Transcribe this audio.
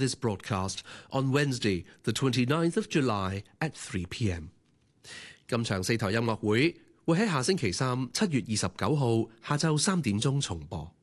this broadcast on Wednesday, the 29th of July at 3 p.m. 今場4台音樂會會喺下星期三7月29號下晝3點鐘重播。